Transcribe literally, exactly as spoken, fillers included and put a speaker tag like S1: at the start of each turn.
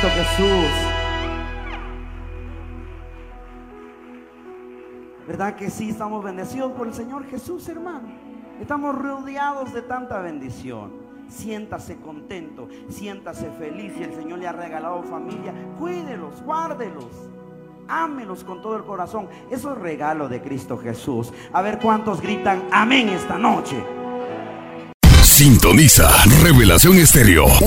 S1: Cristo Jesús. ¿Verdad que sí estamos bendecidos por el Señor Jesús, hermano? Estamos rodeados de tanta bendición. Siéntase contento, siéntase feliz. Si el Señor le ha regalado familia, cuídelos, guárdelos, ámelos con todo el corazón. Eso es regalo de Cristo Jesús. A ver cuántos gritan amén esta noche.
S2: Sintoniza Revelación Estéreo.